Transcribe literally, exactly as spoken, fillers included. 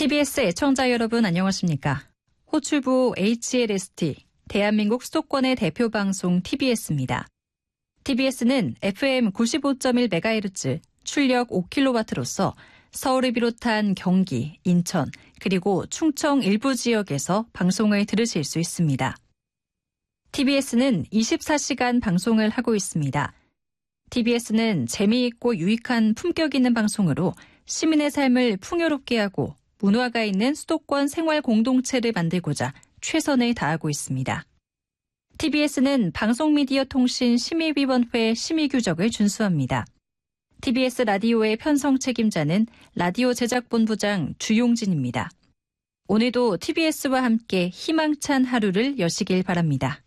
티비에스 애청자 여러분 안녕하십니까? 호출부 에이치엘에스티, 대한민국 수도권의 대표 방송 티비에스입니다. 티비에스는 에프엠 구십오 점 일 메가헤르츠, 출력 오 킬로와트로서 서울을 비롯한 경기, 인천, 그리고 충청 일부 지역에서 방송을 들으실 수 있습니다. 티비에스는 이십사 시간 방송을 하고 있습니다. 티비에스는 재미있고 유익한 품격 있는 방송으로 시민의 삶을 풍요롭게 하고 문화가 있는 수도권 생활 공동체를 만들고자 최선을 다하고 있습니다. 티비에스는 방송미디어통신심의위원회 심의규정을 준수합니다. 티비에스 라디오의 편성 책임자는 라디오 제작본부장 주용진입니다. 오늘도 티비에스와 함께 희망찬 하루를 여시길 바랍니다.